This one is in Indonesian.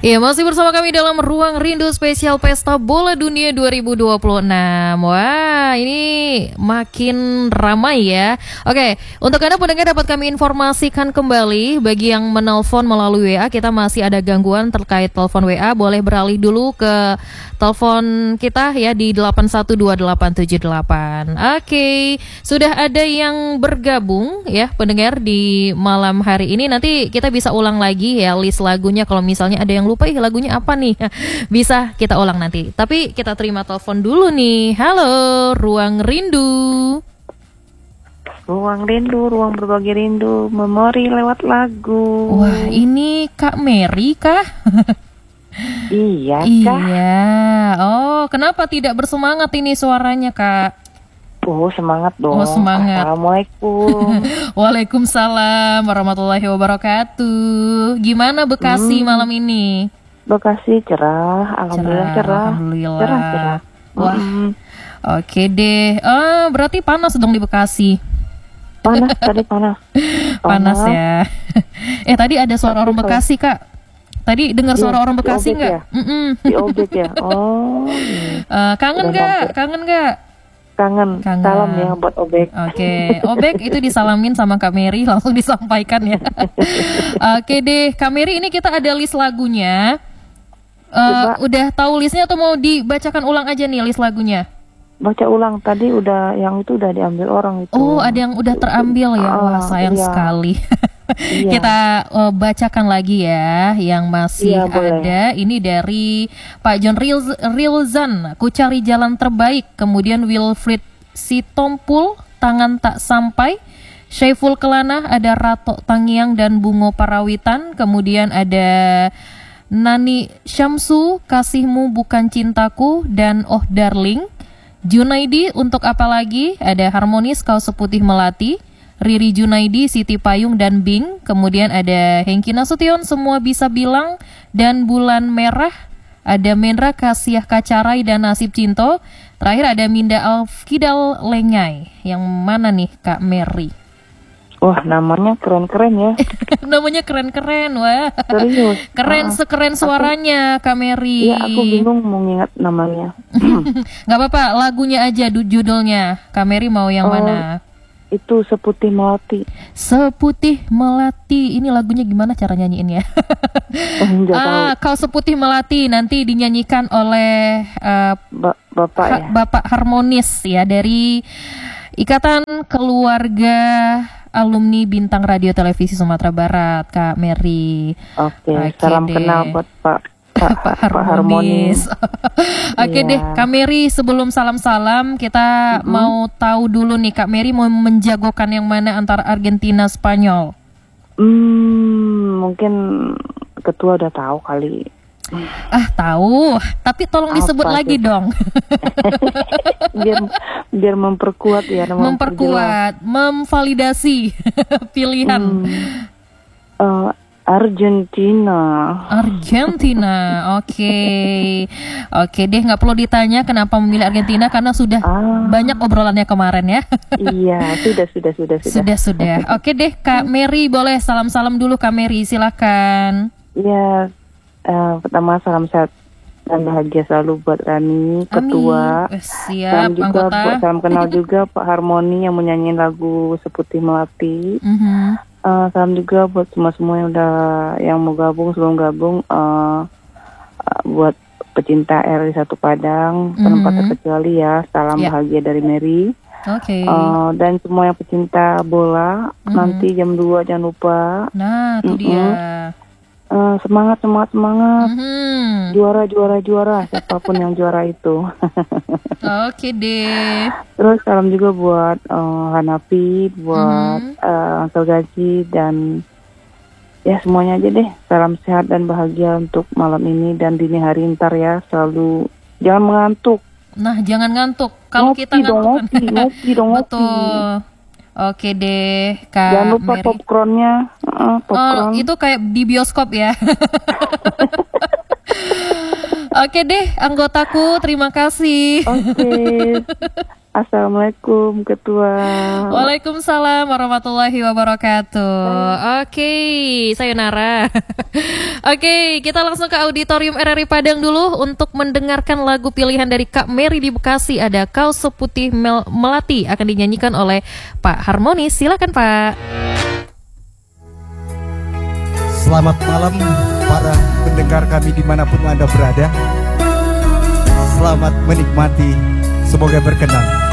Ya, masih bersama kami dalam Ruang Rindu Spesial Pesta Bola Dunia 2026. Wah, ini makin ramai ya. Oke, untuk Anda pendengar dapat kami informasikan kembali, bagi yang menelpon melalui WA, kita masih ada gangguan terkait telepon WA. Boleh beralih dulu ke telepon kita ya di 812878. Oke, sudah ada yang bergabung ya pendengar di malam hari ini. Nanti kita bisa ulang lagi ya list lagunya, kalau misalnya ada yang lupa lagunya apa nih, bisa kita ulang nanti. Tapi kita terima telepon dulu nih. Halo, Ruang Rindu. Ruang rindu, ruang berbagi rindu, memori lewat lagu. Wah, ini Kak Mary kah? Iya kah? Iya. Oh, kenapa tidak bersemangat ini suaranya, Kak? Oh, semangat dong. Oh, semangat. Assalamualaikum. Waalaikumsalam warahmatullahi wabarakatuh. Gimana Bekasi malam ini? Bekasi cerah, alhamdulillah cerah. Alhamdulillah. Cerah. Wah, oke deh. Berarti panas dong di Bekasi. Panas tadi panas. Panas ya. Tadi ada suara orang Bekasi, Kak. Tadi dengar suara orang Bekasi nggak? Ya? Di objek ya. Oh. Kangen nggak? Kangen nggak? Kangen. Salam ya buat Obek. Oke, Obek itu disalamin sama Kak Mary, langsung disampaikan ya. Oke deh, Kak Mary, ini kita ada list lagunya. Udah tahu listnya atau mau dibacakan ulang aja nih list lagunya? Baca ulang, tadi yang itu udah diambil orang itu. Oh, ada yang udah terambil ya. Wah, sayang sekali. Iya. Kita bacakan lagi ya yang masih ada. Ini dari Pak John Rilzan, Ku Cari Jalan Terbaik. Kemudian Wilfried Sitompul, Tangan Tak Sampai. Syaiful Kelana, ada Rato Tangiang dan Bungo Parawitan. Kemudian ada Nani Syamsu, Kasihmu Bukan Cintaku, dan Oh Darling. Junaidi, Untuk Apa Lagi, ada Harmonis, Kau Seputih Melati. Riri Junaidi, Siti Payung dan Bing. Kemudian ada Hengki Nasution, Semua Bisa Bilang, dan Bulan Merah. Ada Mendra, Kasiah Kacarai dan Nasib Cinto. Terakhir ada Minda Alfkidal Lengai. Yang mana nih Kak Mary? Wah, namanya keren-keren ya. Namanya keren-keren, wah. Serius. Keren sekeren suaranya Kak Mary. Iya, aku bingung mau ngingat namanya. Gak apa-apa, lagunya aja judulnya. Kak Mary mau yang mana? Itu Seputih Melati. Seputih Melati. Ini lagunya gimana cara nyanyiinnya? Kau Seputih Melati nanti dinyanyikan oleh Bapak ya? Bapak Harmonis ya, dari Ikatan Keluarga Alumni Bintang Radio Televisi Sumatera Barat, Kak Mary. Oke, salam kenal buat Pak Harmonis. Oke deh, Kak Mary, sebelum salam-salam kita mau tahu dulu nih, Kak Mary mau menjagokan yang mana antara Argentina Spanyol? Mungkin ketua udah tahu kali. Tahu, tapi tolong disebut lagi dong. biar memperkuat ya, memvalidasi pilihan. Argentina, oke deh, nggak perlu ditanya kenapa memilih Argentina, karena sudah banyak obrolannya kemarin ya. Iya, sudah. Oke deh, Kak Mary, boleh salam-salam dulu Kak Mary, silakan. Iya, pertama salam sehat dan bahagia selalu buat Rani, ketua. Siap, anggota. Salam kenal juga Pak Harmoni yang menyanyiin lagu Seputih Melati. Salam juga buat semua yang mau gabung, sebelum gabung, buat pecinta RRI 1 Padang, tanpa terkecuali ya. Salam bahagia dari Mary. Dan semua yang pecinta bola, nanti jam 2 jangan lupa. Nah, itu dia. Semangat. Juara. Siapapun yang juara itu. Oke deh. Terus salam juga buat Hanapi, buat Uncle Gaji, dan ya semuanya aja deh. Salam sehat dan bahagia untuk malam ini dan dini hari ntar ya. Selalu jangan mengantuk. Nah, jangan ngantuk. Kalau kita ngantuk ngopi dong. Betul. Oke deh, Kak jangan lupa Mary. popcornnya. Itu kayak di bioskop ya. Oke deh, anggotaku, terima kasih. Oke. Assalamualaikum Ketua. Waalaikumsalam warahmatullahi wabarakatuh. Oke, sayonara. Oke, kita langsung ke auditorium RRI Padang dulu untuk mendengarkan lagu pilihan dari Kak Mary di Bekasi. Ada Kau Seputih Melati akan dinyanyikan oleh Pak Harmoni. Silakan Pak. Selamat malam para pendengar kami dimanapun Anda berada. Selamat menikmati, semoga berkenan.